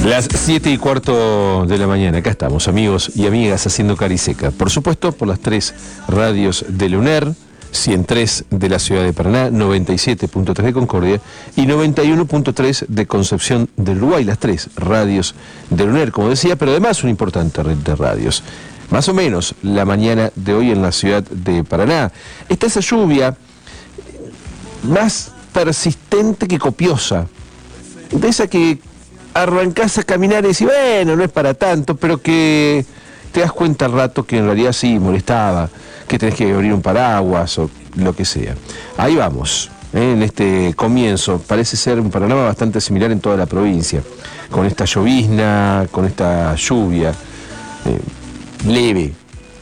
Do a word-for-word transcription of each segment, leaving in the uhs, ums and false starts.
Las siete y cuarto de la mañana, acá estamos, amigos y amigas, haciendo Cariseca. Por supuesto, por las tres radios del UNER, ciento tres de la ciudad de Paraná, noventa y siete punto tres de Concordia y noventa y uno punto tres de Concepción del Uruguay, las tres radios del UNER, como decía, pero además una importante red de radios. Más o menos la mañana de hoy en la ciudad de Paraná. Está esa lluvia más persistente que copiosa, de esa que arrancás a caminar y decís, bueno, no es para tanto, pero que te das cuenta al rato que en realidad sí molestaba, que tenés que abrir un paraguas o lo que sea. Ahí vamos, ¿eh? En este comienzo. Parece ser un panorama bastante similar en toda la provincia, con esta llovizna, con esta lluvia eh, leve.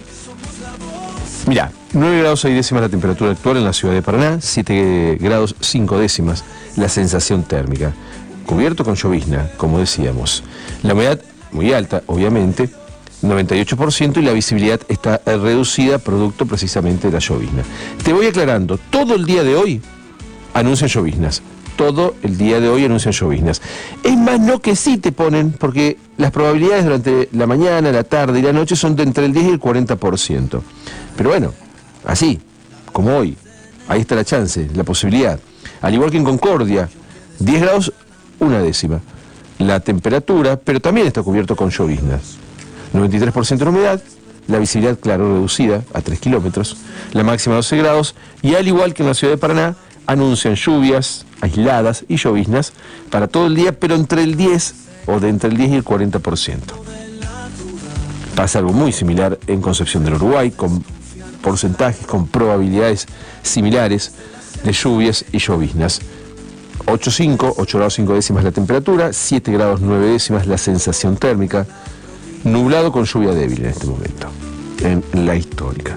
Mirá, nueve grados seis décimas la temperatura actual en la ciudad de Paraná, siete grados cinco décimas la sensación térmica. Cubierto con llovizna, como decíamos. La humedad muy alta, obviamente, noventa y ocho por ciento, y la visibilidad está reducida producto precisamente de la llovizna. Te voy aclarando, todo el día de hoy anuncian lloviznas. Todo el día de hoy anuncian lloviznas. Es más, no que sí te ponen, porque las probabilidades durante la mañana, la tarde y la noche son de entre el diez y el cuarenta por ciento. Pero bueno, así, como hoy, ahí está la chance, la posibilidad. Al igual que en Concordia, diez grados, una décima la temperatura, pero también está cubierto con lloviznas. noventa y tres por ciento de humedad, la visibilidad, claro, reducida a tres kilómetros, la máxima doce grados, y al igual que en la ciudad de Paraná, anuncian lluvias aisladas y lloviznas para todo el día, pero entre el diez o de entre el diez y el cuarenta por ciento. Pasa algo muy similar en Concepción del Uruguay, con porcentajes, con probabilidades similares de lluvias y lloviznas. ocho punto cinco, ocho grados cinco décimas la temperatura, siete grados nueve décimas la sensación térmica, nublado con lluvia débil en este momento, en, en la histórica.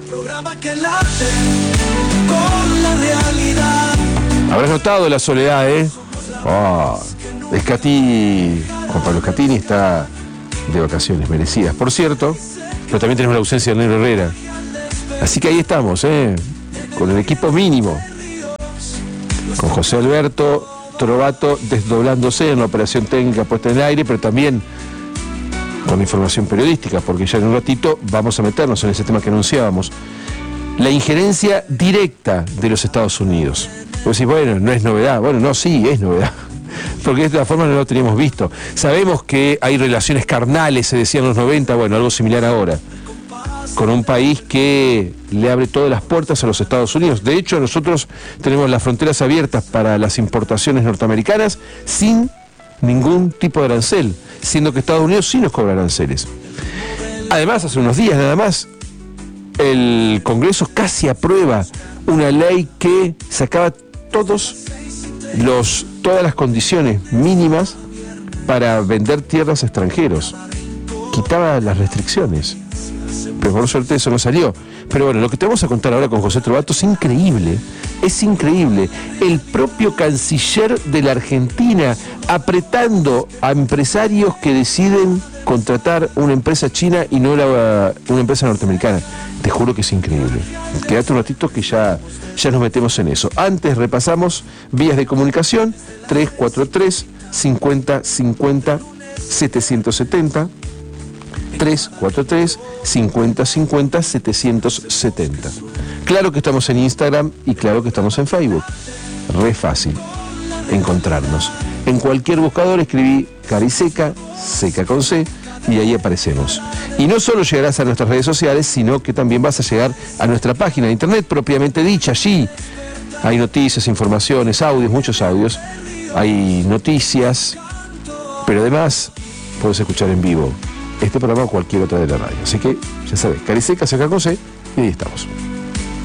Habrás notado la soledad, ¿eh? Oh, Scatini, Juan Pablo Scatini está de vacaciones merecidas, por cierto, pero también tenemos la ausencia de Nero Herrera. Así que ahí estamos, ¿eh? Con el equipo mínimo, con José Alberto Trovato desdoblándose en la operación técnica puesta en el aire, pero también con información periodística, porque ya en un ratito vamos a meternos en ese tema que anunciábamos, la injerencia directa de los Estados Unidos. Vos decís, bueno, no es novedad. Bueno, no, sí, es novedad, porque de todas formas no lo teníamos visto. Sabemos que hay relaciones carnales, se decía en los noventa, bueno, algo similar ahora, con un país que le abre todas las puertas a los Estados Unidos. De hecho, nosotros tenemos las fronteras abiertas para las importaciones norteamericanas sin ningún tipo de arancel, siendo que Estados Unidos sí nos cobra aranceles. Además, hace unos días nada más, el Congreso casi aprueba una ley que sacaba todos los, todas las condiciones mínimas para vender tierras a extranjeros. Quitaba las restricciones. Pero por suerte eso no salió. Pero bueno, lo que te vamos a contar ahora con José Trovato es increíble, es increíble. El propio canciller de la Argentina apretando a empresarios que deciden contratar una empresa china y no la, una empresa norteamericana. Te juro que es increíble. Quédate un ratito que ya, ya nos metemos en eso. Antes repasamos vías de comunicación: tres cuatro tres, cincuenta cincuenta, setecientos setenta, tres cuatro tres, cincuenta cincuenta, setecientos setenta. Claro que estamos en Instagram y claro que estamos en Facebook. Re fácil encontrarnos. En cualquier buscador escribí Cariseca, seca con C, y ahí aparecemos. Y no solo llegarás a nuestras redes sociales, sino que también vas a llegar a nuestra página de internet propiamente dicha. Allí hay noticias, informaciones, audios, muchos audios. Hay noticias, pero además puedes escuchar en vivo este programa o cualquier otra de la radio. Así que, ya sabes, Cariseca, seca con C, y ahí estamos.